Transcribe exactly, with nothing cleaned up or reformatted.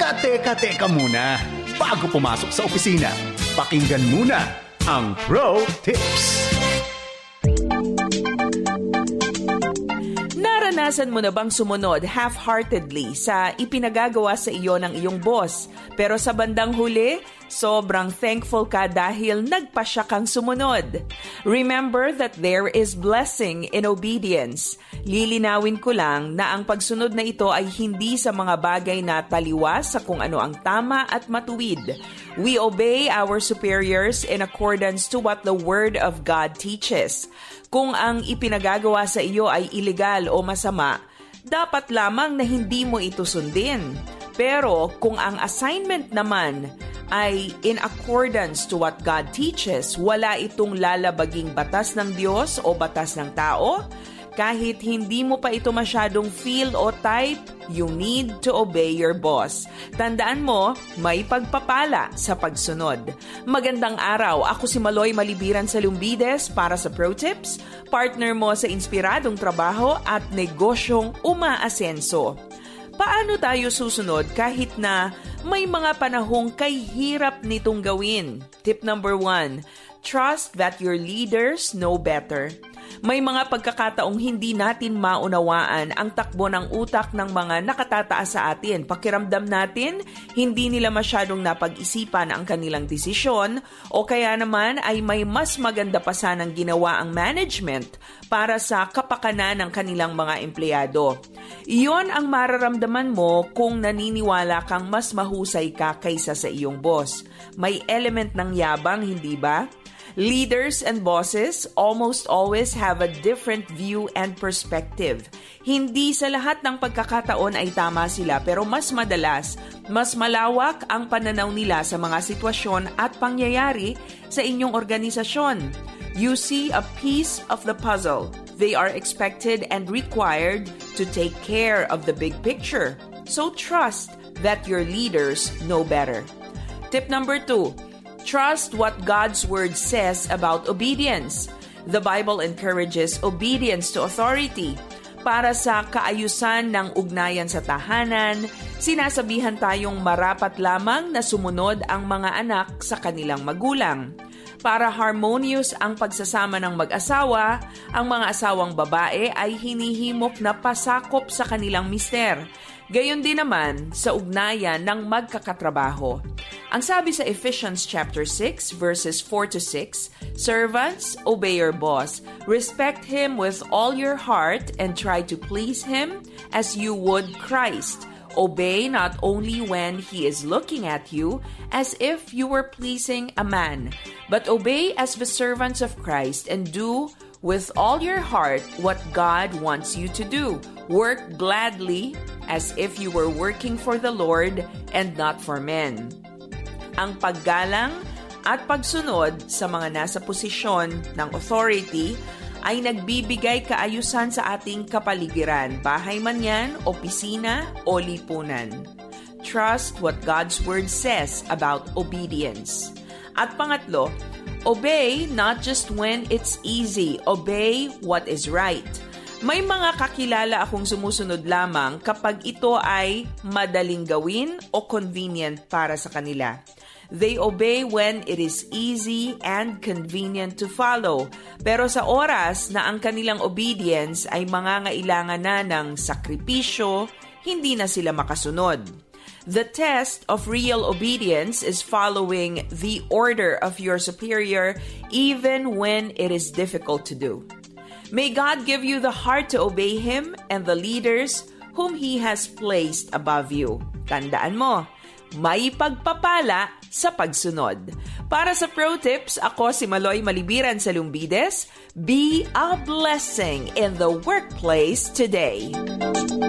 Teka, teka, teka muna. Bago pumasok sa opisina, pakinggan muna ang Pro Tips. Naranasan mo na bang sumunod half-heartedly sa ipinagagawa sa iyo ng iyong boss? Pero sa bandang huli, sobrang thankful ka dahil nagpasya kang sumunod. Remember that there is blessing in obedience. Lilinawin ko lang na ang pagsunod na ito ay hindi sa mga bagay na taliwas sa kung ano ang tama at matuwid. We obey our superiors in accordance to what the Word of God teaches. Kung ang ipinagagawa sa iyo ay iligal o masama, dapat lamang na hindi mo ito sundin. Pero kung ang assignment naman ay in accordance to what God teaches, wala itong lalabaging batas ng Diyos o batas ng tao, kahit hindi mo pa ito masyadong feel o type, you need to obey your boss. Tandaan mo, may pagpapala sa pagsunod. Magandang araw, ako si Maloy Malibiran sa Lumbides para sa Pro Tips, partner mo sa inspiradong trabaho at negosyong umaasenso. Paano tayo susunod kahit na may mga panahong kay hirap nitong gawin? Tip number one, trust that your leaders know better. May mga pagkakataong hindi natin maunawaan ang takbo ng utak ng mga nakatataas sa atin. Pakiramdam natin, hindi nila masyadong napag-isipan ang kanilang desisyon o kaya naman ay may mas maganda pa sanang ginawa ang management para sa kapakanan ng kanilang mga empleyado. Iyon ang mararamdaman mo kung naniniwala kang mas mahusay ka kaysa sa iyong boss. May element ng yabang, hindi ba? Leaders and bosses almost always have a different view and perspective. Hindi sa lahat ng pagkakataon ay tama sila, pero mas madalas, mas malawak ang pananaw nila sa mga sitwasyon at pangyayari sa inyong organisasyon. You see a piece of the puzzle. They are expected and required to take care of the big picture. So trust that your leaders know better. Tip number two. Trust what God's Word says about obedience. The Bible encourages obedience to authority. Para sa kaayusan ng ugnayan sa tahanan, sinasabihan tayong marapat lamang na sumunod ang mga anak sa kanilang magulang. Para harmonious ang pagsasama ng mag-asawa, ang mga asawang babae ay hinihimok na pasakop sa kanilang mister. Gayon din naman sa ugnayan ng magkakatrabaho. Ang sabi sa Ephesians chapter six verses four to six, servants, obey your boss. Respect him with all your heart and try to please him as you would Christ. Obey not only when he is looking at you as if you were pleasing a man, but obey as the servants of Christ and do with all your heart what God wants you to do. Work gladly as if you were working for the Lord and not for men. Ang paggalang at pagsunod sa mga nasa posisyon ng authority ay nagbibigay kaayusan sa ating kapaligiran, bahay man yan, opisina o lipunan. Trust what God's Word says about obedience. At pangatlo, obey not just when it's easy, obey what is right. May mga kakilala akong sumusunod lamang kapag ito ay madaling gawin o convenient para sa kanila. They obey when it is easy and convenient to follow. Pero sa oras na ang kanilang obedience ay mangangailangan na ng sakripisyo, hindi na sila makasunod. The test of real obedience is following the order of your superior even when it is difficult to do. May God give you the heart to obey Him and the leaders whom He has placed above you. Tandaan mo, may pagpapala sa pagsunod. Para sa Pro Tips, ako si Maloy Malibiran sa Lumbides. Be a blessing in the workplace today.